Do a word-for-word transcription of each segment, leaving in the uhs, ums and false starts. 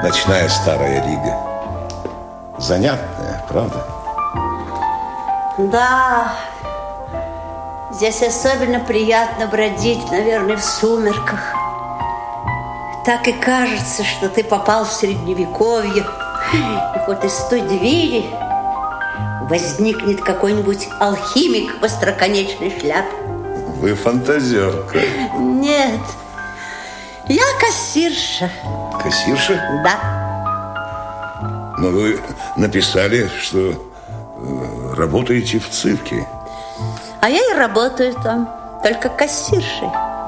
Ночная старая Рига. Занятная, правда? Да. Здесь особенно приятно бродить, наверное, в сумерках. Так и кажется, что ты попал в Средневековье. И вот из той двери возникнет какой-нибудь алхимик в остроконечной шляпе. Вы фантазерка. Нет, я кассирша. Кассирша? Да. Но вы написали, что работаете в цирке. А я и работаю там, только кассиршей.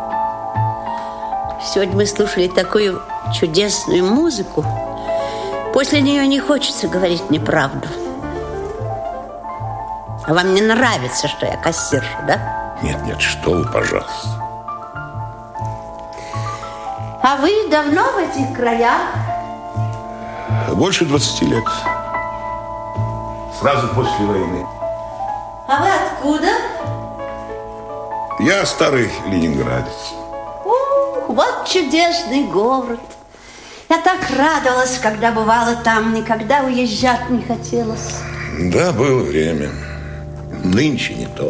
Сегодня мы слушали такую чудесную музыку. После нее не хочется говорить неправду. А вам не нравится, что я кассирша, да? Нет, нет, что вы, пожалуйста. А вы давно в этих краях? Больше двадцати лет. Сразу после войны. А вы откуда? Я старый ленинградец. Ух, вот чудесный город. Я так радовалась, когда бывала там. Никогда уезжать не хотелось. Да, было время. Нынче не то.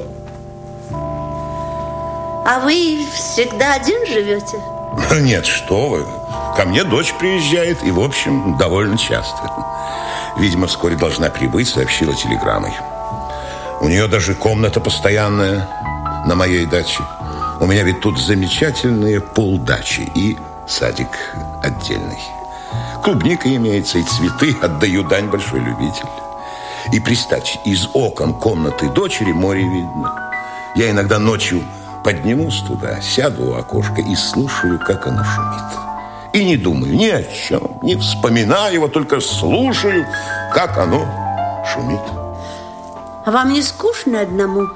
А вы всегда один живете? Нет, что вы. Ко мне дочь приезжает, и, в общем, довольно часто. Видимо, вскоре должна прибыть, сообщила телеграммой. У нее даже комната постоянная на моей даче. У меня ведь тут замечательные полдачи и садик отдельный. Клубника имеется, и цветы. Отдаю дань, большой любитель. И представьте, из окон комнаты дочери море видно. Я иногда ночью поднимусь туда, сяду у окошка и слушаю, как оно шумит. И не думаю ни о чем, не вспоминаю его, только слушаю, как оно шумит. А вам не скучно одному?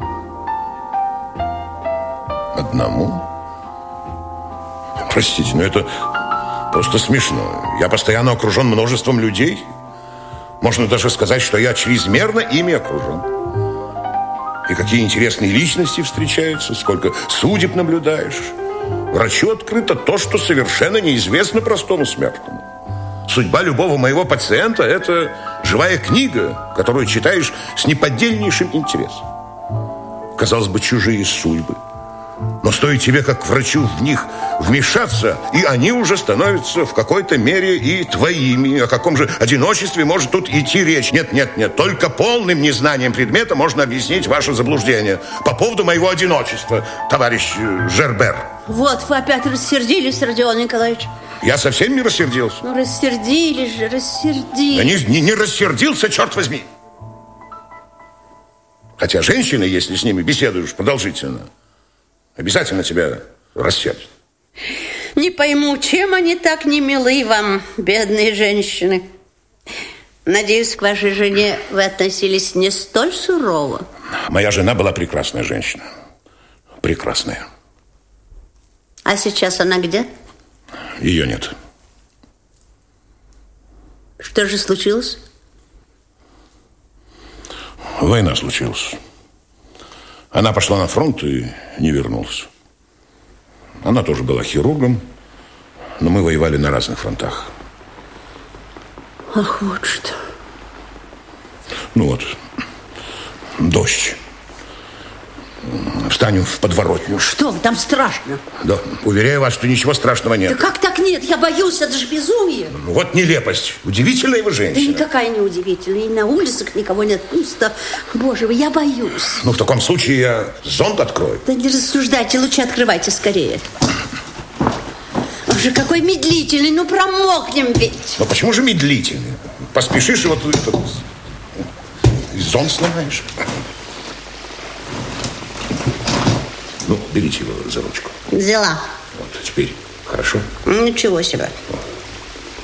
Одному? Простите, но это просто смешно. Я постоянно окружен множеством людей. Можно даже сказать, что я чрезмерно ими окружен. И какие интересные личности встречаются, сколько судеб наблюдаешь. Врачу открыто то, что совершенно неизвестно простому смертному. Судьба любого моего пациента – это живая книга, которую читаешь с неподдельнейшим интересом. Казалось бы, чужие судьбы. Но стоит тебе, как врачу, в них вмешаться, и они уже становятся в какой-то мере и твоими. О каком же одиночестве может тут идти речь? Нет, нет, нет. Только полным незнанием предмета можно объяснить ваше заблуждение по поводу моего одиночества, товарищ Жербер. Вот, вы опять рассердились, Родион Николаевич. Я совсем не рассердился. Ну, рассердились же, рассердились. Да не, не, не рассердился, черт возьми. Хотя женщины, если с ними беседуешь продолжительно, обязательно тебя рассердят. Не пойму, чем они так не милы вам, бедные женщины. Надеюсь, к вашей жене вы относились не столь сурово. Моя жена была прекрасная женщина. Прекрасная. А сейчас она где? Ее нет. Что же случилось? Война случилась. Она пошла на фронт и не вернулась. Она тоже была хирургом, но мы воевали на разных фронтах. Ах, вот что. Ну вот, дождь. Встанем в подворотню. Что, там страшно? Да, уверяю вас, что ничего страшного нет. Да как так нет? Я боюсь, это же безумие. Ну, вот нелепость. Удивительная вы женщина. Да никакая не удивительная. И на улицах никого нет, пусто. Боже мой, я боюсь. Ну, в таком случае я зонт открою. Да не рассуждайте, лучше открывайте скорее. Боже, какой медлительный, ну промокнем ведь. Ну, почему же медлительный? Поспешишь и вот этот зонт сломаешь. Ну, берите его за ручку. Взяла. Вот, теперь хорошо? Ничего себе. Вот.